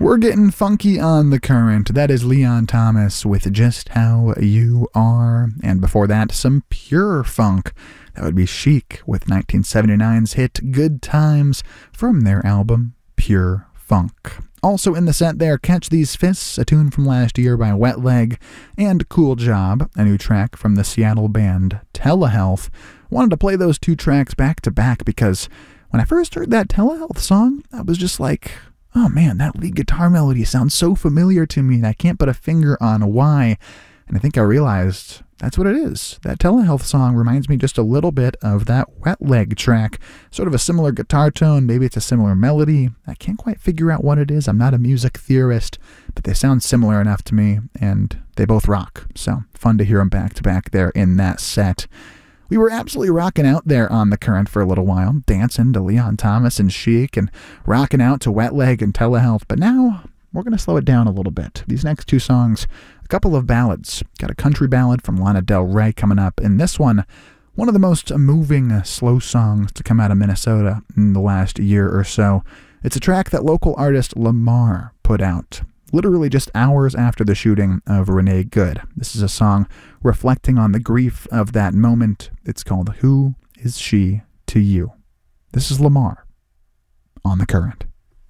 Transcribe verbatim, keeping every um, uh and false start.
We're getting funky on the current. That is Leon Thomas with Just How You Are. And before that, some pure funk. That would be Chic with nineteen seventy-nine's hit Good Times from their album Pure Funk. Also in the set there, Catch These Fists, a tune from last year by Wet Leg, and Cool Job, a new track from the Seattle band Telehealth. Wanted to play those two tracks back to back because when I first heard that Telehealth song, I was just like, oh man, that lead guitar melody sounds so familiar to me and I can't put a finger on why. And I think I realized that's what it is. That Telehealth song reminds me just a little bit of that Wet Leg track. Sort of a similar guitar tone, maybe it's a similar melody. I can't quite figure out what it is. I'm not a music theorist, but they sound similar enough to me, and they both rock. So fun to hear them back to back there in that set. We were absolutely rocking out there on the current for a little while, dancing to Leon Thomas and Chic and rocking out to Wet Leg and Telehealth, but now we're going to slow it down a little bit. These next two songs, a couple of ballads. Got a country ballad from Lana Del Rey coming up, and this one, one of the most moving slow songs to come out of Minnesota in the last year or so. It's a track that local artist Lamar put out, literally just hours after the shooting of Renee Good. This is a song reflecting on the grief of that moment. It's called Who Is She to You? This is Lamar on the current.